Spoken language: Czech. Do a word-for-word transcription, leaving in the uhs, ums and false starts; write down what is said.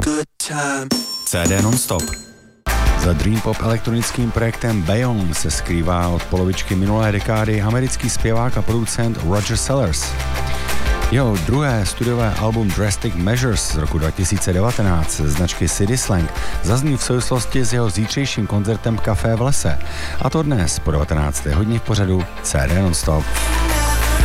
good time. C D non-stop. Za Dream Pop elektronickým projektem Bayon se skrývá od polovičky minulé dekády americký zpěvák a producent Roger Sellers. Jeho druhé studiové album Drastic Measures z roku dva tisíce devatenáct ze značky City Slang zazní v souvislosti s jeho zítřejším koncertem v Café v lese. A to dnes po devatenácté hodině v pořadu C D non-stop.